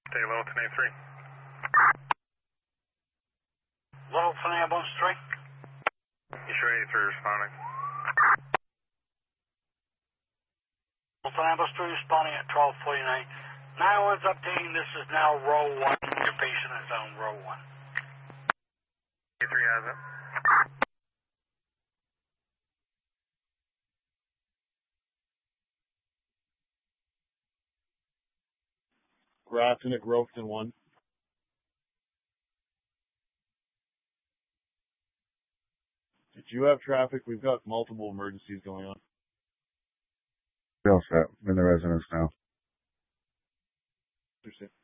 Stay Littleton A3. Littleton Ambulance 3. Eastern A3 responding. Littleton Ambulance 3 responding at 12:49. 911's updating. This is now row 1. Your patient is on row 1. A3 has it. Grafton at Groveton 1. Did you have traffic? We've got multiple emergencies going on. All set. I'm in the residence now. Interesting.